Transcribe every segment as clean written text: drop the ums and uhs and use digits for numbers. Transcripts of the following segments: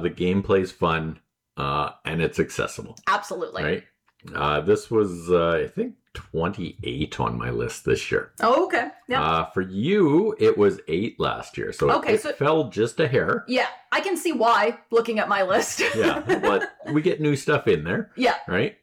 The gameplay's fun, and it's accessible. Absolutely. Right? This was, I think, 28 on my list this year. Oh, okay. Yeah. For you, it was 8 last year, so it fell just a hair. Yeah, I can see why, looking at my list. Yeah, but we get new stuff in there. Yeah. Right?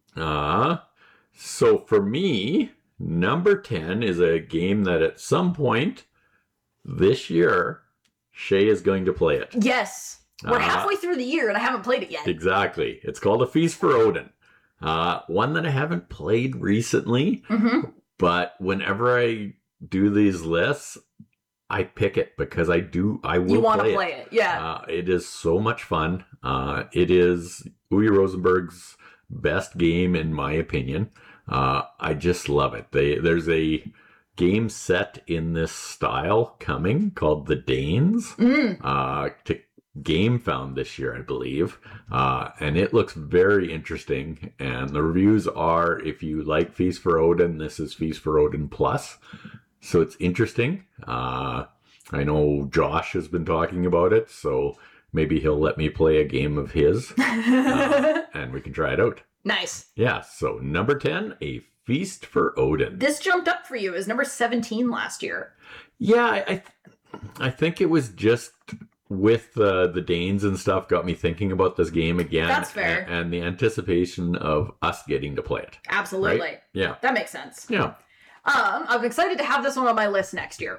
So for me, number 10 is a game that at some point this year, Shay is going to play it. Yes. We're halfway through the year and I haven't played it yet. Exactly. It's called A Feast for Odin. One that I haven't played recently, but whenever I do these lists, I pick it because I will You want to play it. Yeah. It is so much fun. It is Uwe Rosenberg's best game, in my opinion. I just love it. There's a game set in this style coming called The Danes to Game Found this year, I believe. And it looks very interesting. And the reviews are, if you like Feast for Odin, this is Feast for Odin Plus. So it's interesting. I know Josh has been talking about it, so maybe he'll let me play a game of his and we can try it out. Nice. Yeah, so number 10, A Feast for Odin. This jumped up for you as number 17 last year. Yeah, I think it was just with the Danes and stuff got me thinking about this game again. That's fair. And the anticipation of us getting to play it. Absolutely. Right? Yeah. That makes sense. Yeah. I'm excited to have this one on my list next year.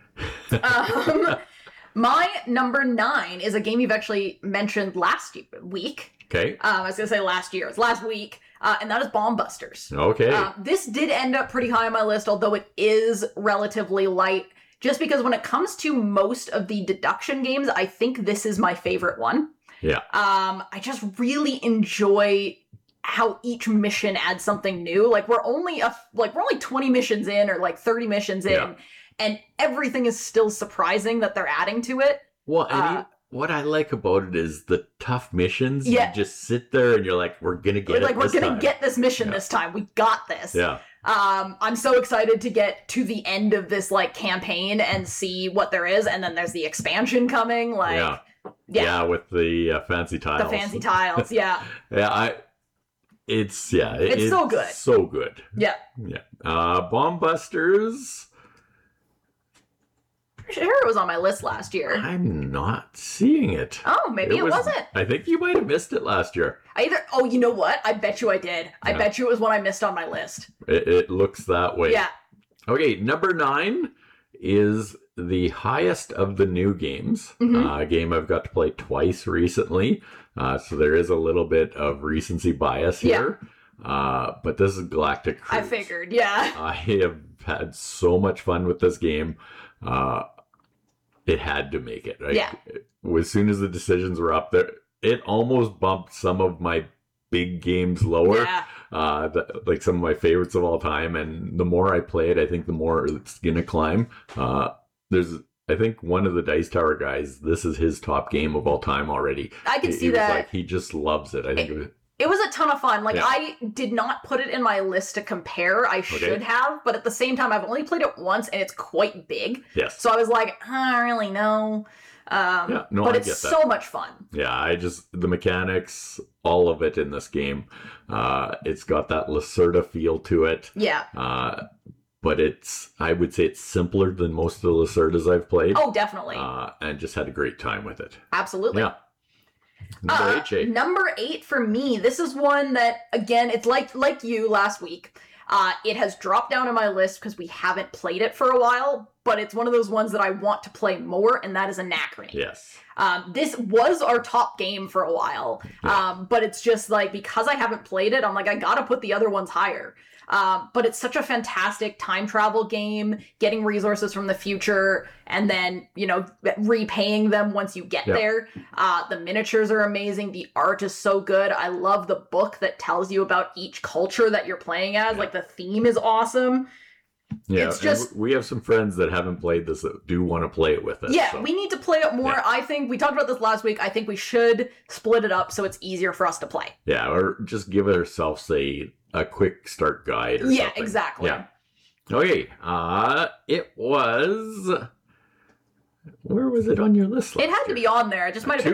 My number 9 is a game you've actually mentioned last week. Okay. I was going to say last year. It's last week. And that is Bomb Busters. Okay. This did end up pretty high on my list, although it is relatively light. Just because when it comes to most of the deduction games, I think this is my favorite one. Yeah. I just really enjoy how each mission adds something new. Like we're only 20 missions in or like 30 missions in, and everything is still surprising that they're adding to it. Well, what I like about it is the tough missions. Yeah. You just sit there and you're like, we're gonna get it. We're gonna get this mission this time. We got this. Yeah. I'm so excited to get to the end of this like campaign and see what there is, and then there's the expansion coming. Yeah, with the fancy tiles. The fancy tiles, yeah. It's so good. So good. Yeah. Yeah. Bomb Busters. Sure, it was on my list last year. I'm not seeing it. Oh, maybe it wasn't. I think you might have missed it last year. Oh, you know what? I bet you I did. I bet you it was one I missed on my list. It looks that way. Yeah. Okay, number 9 is the highest of the new games. A game I've got to play twice recently. So there is a little bit of recency bias here. But this is Galactic Cruise. I figured, yeah. I have had so much fun with this game. It had to make it. Right? Yeah. As soon as the decisions were up there, it almost bumped some of my big games lower. Yeah. Like some of my favorites of all time. And the more I play it, I think the more it's going to climb. I think one of the Dice Tower guys, this is his top game of all time already. I can see that. He just loves it. I think it was a ton of fun. I did not put it in my list to compare. I should have, but at the same time, I've only played it once, and it's quite big. Yes. So I was like, I don't really know. But it's so much fun. Yeah, the mechanics, all of it in this game. It's got that Lacerda feel to it. Yeah. But I would say it's simpler than most of the Lacerdas I've played. Oh, definitely. And just had a great time with it. Absolutely. Yeah. Number 8, Jay. Number 8 for me. This is one that, again, it's like you last week. It has dropped down on my list because we haven't played it for a while, but it's one of those ones that I want to play more, and that is Anachrony. Yes. This was our top game for a while, but it's just like, because I haven't played it, I'm like, I gotta put the other ones higher. But it's such a fantastic time travel game, getting resources from the future and then, repaying them once you get there. The miniatures are amazing. The art is so good. I love the book that tells you about each culture that you're playing as. Like, the theme is awesome. Yeah, it's just, we have some friends that haven't played this that do want to play it with us. Yeah, so we need to play it more. Yeah. I think we talked about this last week. I think we should split it up so it's easier for us to play. Yeah, or just give ourselves a quick start guide or something. Yeah, exactly. Yeah. Okay, it was... Where was it on your list last It had to be on there. It just might have been...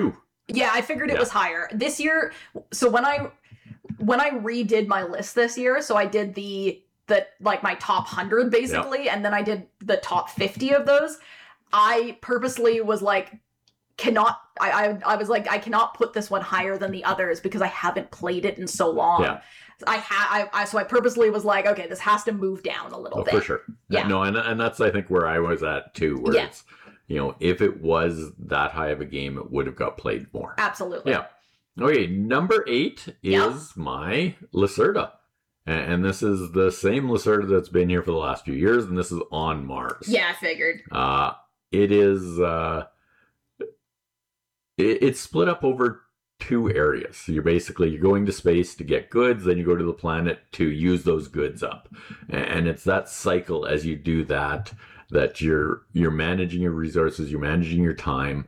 Yeah, I figured it Yeah. was higher. This year, so when I redid my list this year, so I did the like my top 100 basically, and then I did the top 50 of those. I purposely was like, I was like, I cannot put this one higher than the others because I haven't played it in so long. Yeah. So I purposely was like, okay, this has to move down a little bit. For sure. Yeah. No, and that's I think where I was at too, where Yeah. it's, if it was that high of a game, it would have got played more. Absolutely. Yeah. Okay, number 8 is Yeah. my Lacerda. And this is the same Lacerda that's been here for the last few years, and this is on Mars. Yeah, I figured. It is it's split up over 2 areas. So you're going to space to get goods, then you go to the planet to use those goods up. And it's that cycle as you do that you're managing your resources, you're managing your time.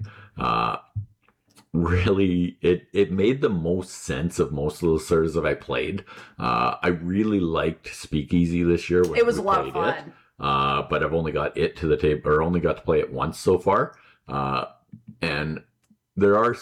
Really, it made the most sense of most of the Lacerdas that I played. I really liked Speakeasy this year. When It was we a lot of played fun. it. But I've only got it to the table, or only got to play it once so far. And there are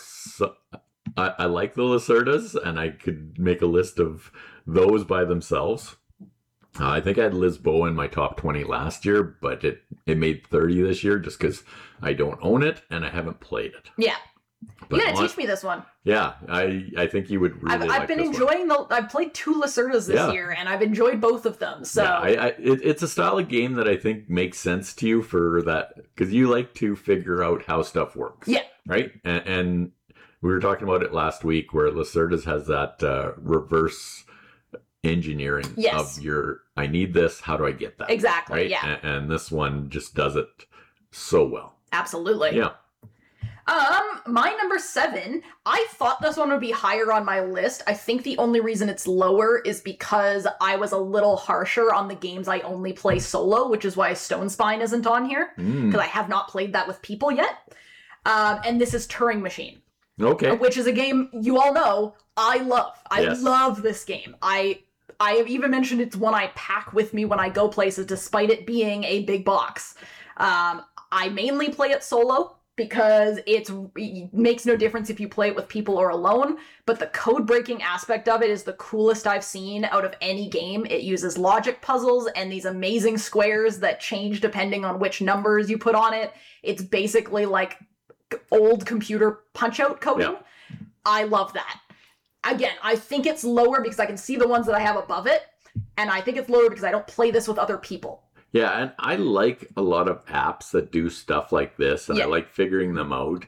I like the Lacerdas, and I could make a list of those by themselves. I think I had Lisboa in my top 20 last year, but it made 30 this year just because I don't own it and I haven't played it. Yeah. But You gotta teach me this one. Yeah, I think you would really like I've been this one. enjoying I've played 2 Lacerdas this Yeah. year, and I've enjoyed both of them. So Yeah, it's a style of game that I think makes sense to you for that, because you like to figure out how stuff works. Yeah. Right? And we were talking about it last week where Lacerdas has that reverse engineering Yes. of I need this, how do I get that? Exactly, Right? yeah. And this one just does it so well. absolutely. Yeah. My number 7, I thought this one would be higher on my list. I think the only reason it's lower is because I was a little harsher on the games I only play solo, which is why Stone Spine isn't on here, Mm. because I have not played that with people yet. And this is Turing Machine, Okay. which is a game you all know I love. I Yes. love this game. I have even mentioned it's one I pack with me when I go places, despite it being a big box. I mainly play it solo because it makes no difference if you play it with people or alone, but the code breaking aspect of it is the coolest I've seen out of any game. It uses logic puzzles and these amazing squares that change depending on which numbers you put on it. It's basically like old computer punch-out coding. Yeah. I love that. Again, I think it's lower because I can see the ones that I have above it, and I think it's lower because I don't play this with other people. Yeah, and I like a lot of apps that do stuff like this, and I Yeah. like figuring them out.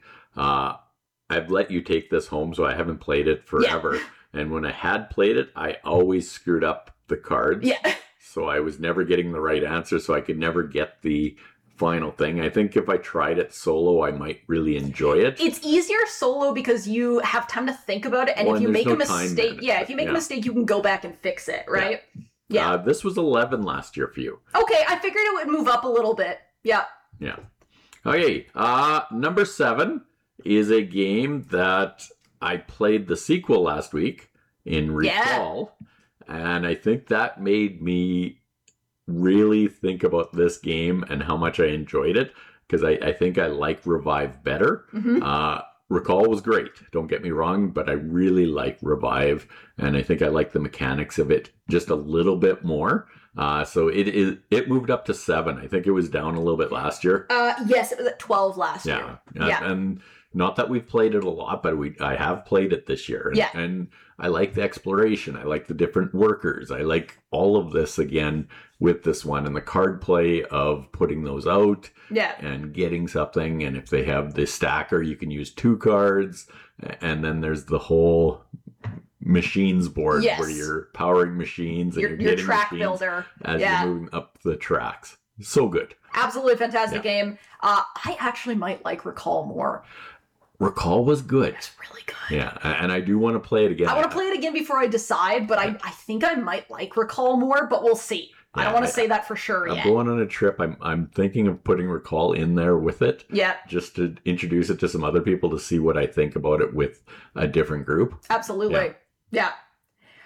I've let you take this home, so I haven't played it forever. And when I had played it, I always screwed up the cards. Yeah. So I was never getting the right answer, so I could never get the final thing. I think if I tried it solo, I might really enjoy it. It's easier solo because you have time to think about it, and Well, if you and make there's a no time mistake, management. if you make Yeah. a mistake, you can go back and fix it, right? Yeah. This was 11 last year for you. Okay, I figured it would move up a little bit. Yeah. Yeah. Okay. Number 7 is a game that I played the sequel last week in Recall. And I think that made me really think about this game and how much I enjoyed it, because I think I like Revive better. hmm Recall was great, don't get me wrong, but I really like Revive, and I think I like the mechanics of it just a little bit more. So it moved up to 7. I think it was down a little bit last year. Yes, it was at 12 last year. Yeah. And not that we've played it a lot, but I have played it this year. And, Yeah. and I like the exploration. I like the different workers. I like all of this again with this one, and the card play of putting those out Yeah. and getting something. And if they have the stacker, you can use 2 cards. And then there's the whole machines board Yes. where you're powering machines and Your you're getting track machines builder. as Yeah. you're moving up the tracks. So good. Absolutely fantastic Yeah. game. I actually might like Recall more. Recall was good. It's really good. Yeah, and I do want to play it again. I want to play it again before I decide, but I think I might like Recall more, but we'll see. I Yeah, don't want to say that for sure I'm yet. going on a trip. I'm thinking of putting Recall in there with it, Yeah, just to introduce it to some other people to see what I think about it with a different group. absolutely. Yeah.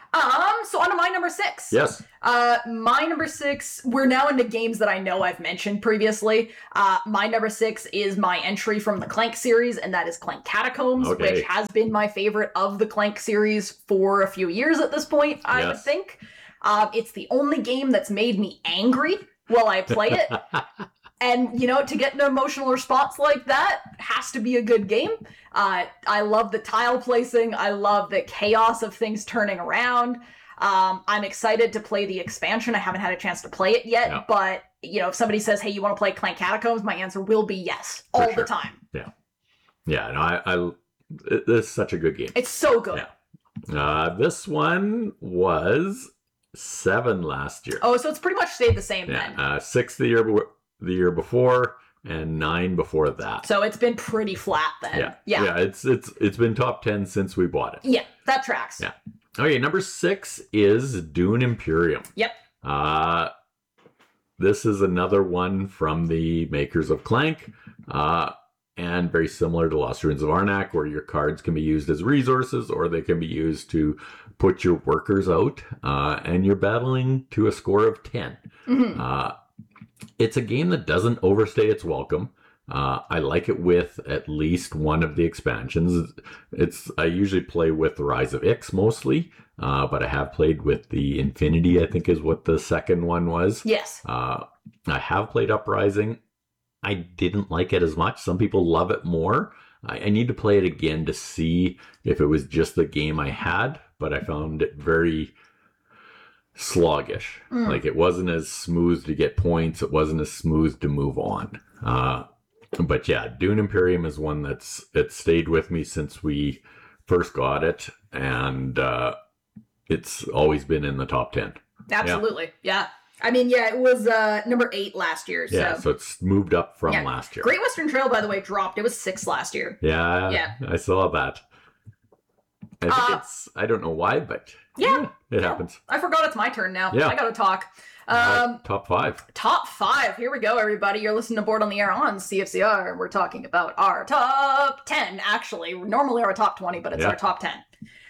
So on to my number 6. Yes. My number 6, we're now into games that I know I've mentioned previously. My number 6 is my entry from the Clank series, and that is Clank Catacombs, Okay. which has been my favorite of the Clank series for a few years at this point, I would Yes. think. It's the only game that's made me angry while I play it. And, to get an emotional response like that has to be a good game. I love the tile placing. I love the chaos of things turning around. I'm excited to play the expansion. I haven't had a chance to play it yet, Yeah. but, if somebody says, hey, you want to play Clank Catacombs? My answer will be yes, For all sure. the time. Yeah, no, this is such a good game. It's so good. Yeah. This one was 7 last year. Oh, so it's pretty much stayed the same then. 6 the year before, and 9 before that. So it's been pretty flat then. Yeah. It's been top 10 since we bought it. Yeah, that tracks. Yeah. Okay, number 6 is Dune Imperium. Yep. This is another one from the makers of Clank, and very similar to Lost Ruins of Arnak, where your cards can be used as resources, or they can be used to put your workers out, and you're battling to a score of 10. Mhm. It's a game that doesn't overstay its welcome. I like it with at least one of the expansions. I usually play with the Rise of Ix mostly, but I have played with the Infinity, I think is what the second one was. Yes. I have played Uprising. I didn't like it as much. Some people love it more. I need to play it again to see if it was just the game I had, but I found it very sluggish. Like, it wasn't as smooth to get points. It wasn't as smooth to move on. But yeah, Dune Imperium is one it's stayed with me since we first got it, and it's always been in the top 10. Absolutely. Yeah. I mean, it was number 8 last year. Yeah, so it's moved up from last year. Great Western Trail, by the way, dropped. It was 6 last year. Yeah. I saw that. I think I don't know why, but it happens. I forgot it's my turn now. Yeah. I gotta talk. Top 5. Top 5. Here we go, everybody. You're listening to Board on the Air on CFCR. We're talking about our top 10, actually. Normally our top 20, but it's our top 10.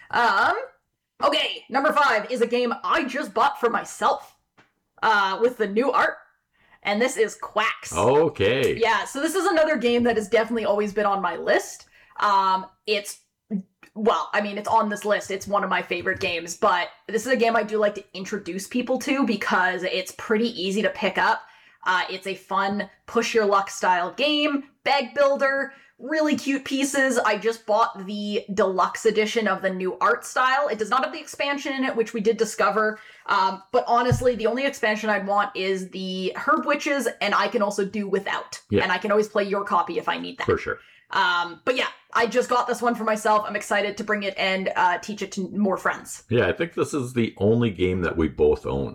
Okay, number 5 is a game I just bought for myself with the new art. And this is Quacks. Okay. Yeah, so this is another game that has definitely always been on my list. It's on this list. It's one of my favorite games, but this is a game I do like to introduce people to because it's pretty easy to pick up. It's a fun push your luck style game, bag builder, really cute pieces. I just bought the deluxe edition of the new art style. It does not have the expansion in it, which we did discover. But honestly, the only expansion I'd want is the Herb Witches, and I can also do without. Yeah. And I can always play your copy if I need that. For sure. But yeah, I just got this one for myself. I'm excited to bring it and teach it to more friends. Yeah, I think this is the only game that we both own.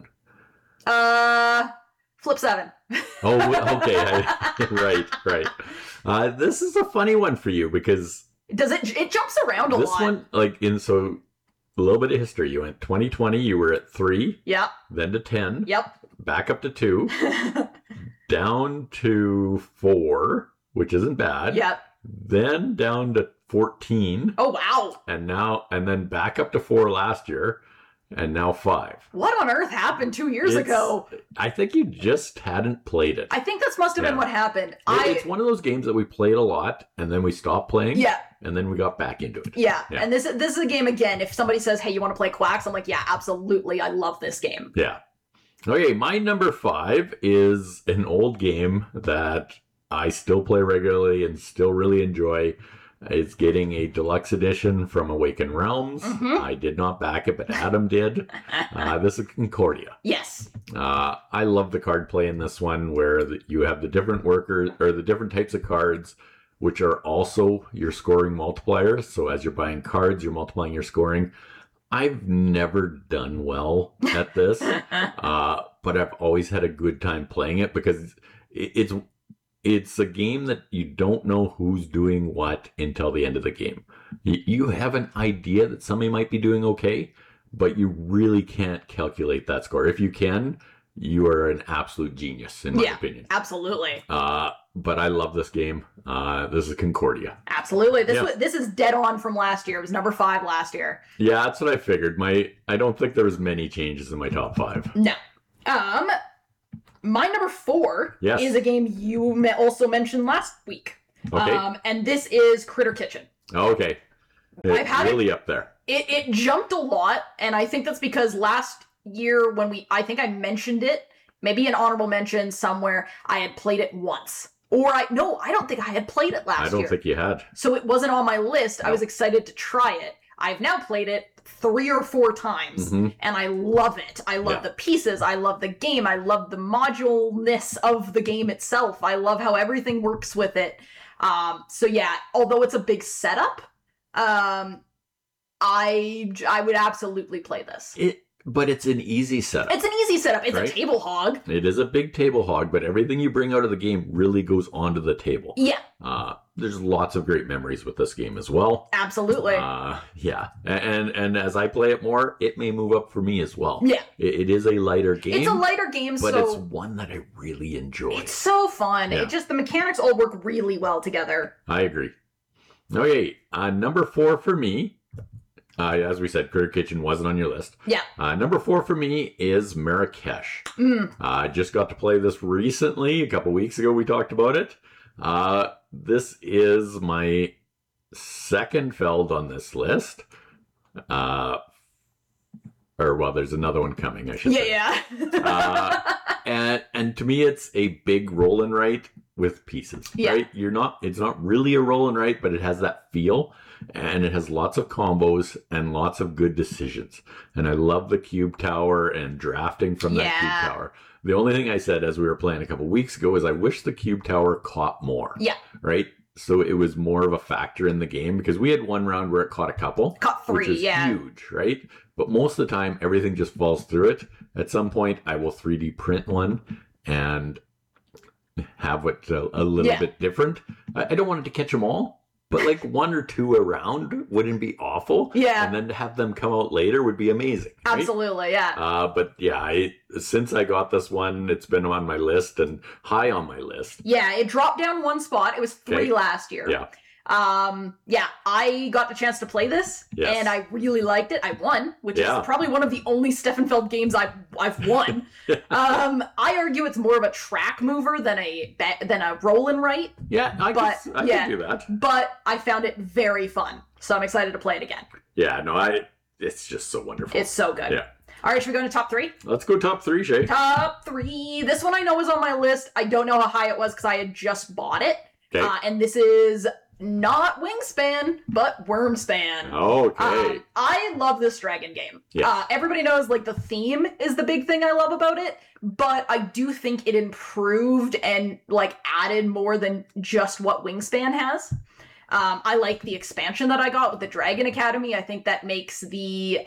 Flip 7. Oh, okay. Right. This is a funny one for you because Does it jumps around a this lot. one, so a little bit of history. You went 2020, you were at 3, Yep. then to 10, Yep. back up to 2, down to 4, which isn't bad. Yep. Then down to 14, Oh wow. and then back up to 4 last year, and now 5. What on earth happened 2 years ago? I think you just hadn't played it. I think this must have been Yeah. what happened. It's one of those games that we played a lot, and then we stopped playing. Yeah. And then we got back into it. Yeah. Yeah. And this is a game again. If somebody says, "Hey, you want to play Quacks?" I'm like, "Yeah, absolutely. I love this game." Yeah. Okay, my number 5 is an old game that I still play regularly and still really enjoy. It's getting a deluxe edition from Awaken Realms. Mhm. I did not back it, but Adam did. This is Concordia. Yes. I love the card play in this one where you have the different workers or the different types of cards, which are also your scoring multipliers. So as you're buying cards, you're multiplying your scoring. I've never done well at this, but I've always had a good time playing it because it's a game that you don't know who's doing what until the end of the game. You have an idea that somebody might be doing okay, but you really can't calculate that score. If you can, you are an absolute genius, in my opinion. Absolutely. But I love this game. This is Concordia. Absolutely. This is dead on from last year. It was number 5 last year. Yeah, that's what I figured. I don't think there was many changes in my top 5. No. My number 4 is a game you also mentioned last week. Okay. And this is Critter Kitchen. Okay. It's really up there. It jumped a lot, and I think that's because last year when I think I mentioned it, maybe an honorable mention somewhere, I had played it once. I don't think I had played it last year. I don't think you had. So it wasn't on my list. No. I was excited to try it. I've now played it 3 or 4 times, and I love it. I love the pieces. I love the game. I love the moduleness of the game itself. I love how everything works with it. So yeah, although it's a big setup, I would absolutely play this. But it's an easy setup. It's an easy setup. It's a table hog. It is a big table hog, but everything you bring out of the game really goes onto the table. Yeah. There's lots of great memories with this game as well. Absolutely. Yeah. And as I play it more, it may move up for me as well. Yeah. It is a lighter game. It's a lighter game, but it's one that I really enjoy. It's so fun. Yeah. The mechanics all work really well together. I agree. Okay, number 4 for me. As we said, Critter Kitchen wasn't on your list. Yeah. Number 4 for me is Marrakesh. I just got to play this recently. A couple weeks ago, we talked about it. This is my second Feld on this list. There's another one coming, I should say. Yeah. And to me, it's a big roll and write with pieces. Yeah. Right? It's not really a roll and write, but it has that feel. And it has lots of combos and lots of good decisions. And I love the cube tower and drafting from that cube tower. The only thing I said as we were playing a couple weeks ago is I wish the cube tower caught more. Yeah. Right? So it was more of a factor in the game because we had one round where it caught a couple. Caught 3, which is huge, right? But most of the time, everything just falls through it. At some point, I will 3D print one and have it a little bit different. I don't want it to catch them all. But like 1 or 2 around wouldn't be awful. Yeah. And then to have them come out later would be amazing. Right? Absolutely, yeah. But yeah, since I got this one, it's been on my list and high on my list. Yeah, it dropped down 1 spot. It was 3 last year. Yeah. I got the chance to play this, and I really liked it. I won, which is probably one of the only Steffenfeld games I've won. I argue it's more of a track mover than a roll and write. Yeah, I can do that. But I found it very fun, so I'm excited to play it again. Yeah, no, it's just so wonderful. It's so good. Yeah. All right, should we go into top 3? Let's go top 3, Shay. Top 3. This one I know is on my list. I don't know how high it was because I had just bought it. Okay. And this is not Wingspan, but Wormspan. Okay. I love this dragon game. Yeah. Everybody knows, like, the theme is the big thing I love about it, but I do think it improved and, like, added more than just what Wingspan has. I like the expansion that I got with the Dragon Academy. I think that makes the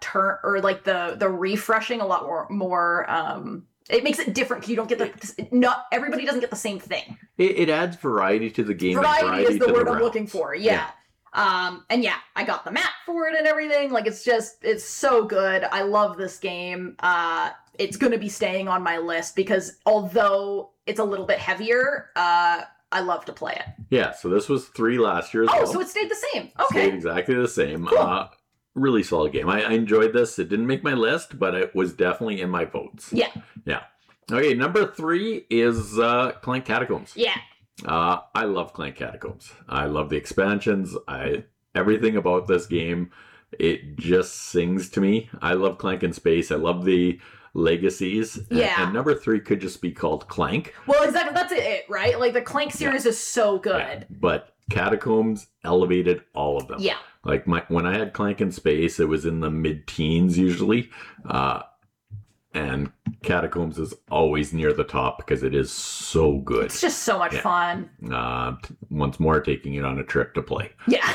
the refreshing a lot more it makes it different because you don't get not everybody doesn't get the same thing. It adds variety to the game. Variety is the word I'm looking for. Yeah. And yeah, I got the map for it and everything. Like, it's so good. I love this game. It's going to be staying on my list because although it's a little bit heavier, I love to play it. Yeah. So this was 3 last year as well. Oh, so it stayed the same. Okay. Stayed exactly the same. Cool. Really solid game. I enjoyed this. It didn't make my list, but it was definitely in my votes. Yeah. Yeah. Okay, number 3 is Clank Catacombs. Yeah. I love Clank Catacombs. I love the expansions. Everything about this game, it just sings to me. I love Clank in Space. I love the legacies. Yeah. And number 3 could just be called Clank. Well, exactly. That's it, right? Like, the Clank series is so good. Yeah. But Catacombs elevated all of them. Yeah. Like, when I had Clank in Space, it was in the mid-teens usually. And Catacombs is always near the top because it is so good. It's just so much fun. Once more, taking it on a trip to play.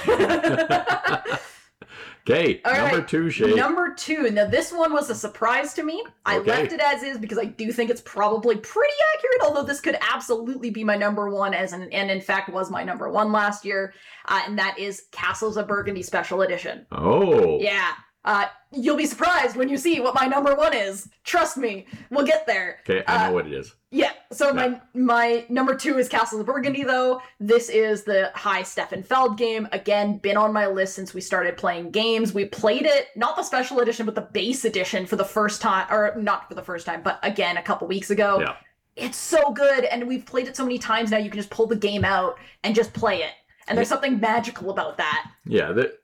Yeah. Okay, number 2, Shay. Number 2. Now, this one was a surprise to me. I left it as is because I do think it's probably pretty accurate, although this could absolutely be my number 1, and in fact was my number 1 last year, and that is Castles of Burgundy Special Edition. Oh. Yeah. You'll be surprised when you see what my number 1 is. Trust me, we'll get there. Okay, I know what it is. Yeah, so my number 2 is Castles of Burgundy, though. This is the High Stefan Feld game. Again, been on my list since we started playing games. We played it, not the special edition, but the base edition for the first time, or not for the first time, but again, a couple weeks ago. Yeah. It's so good, and we've played it so many times now, you can just pull the game out and just play it. And there's something magical about that. Yeah,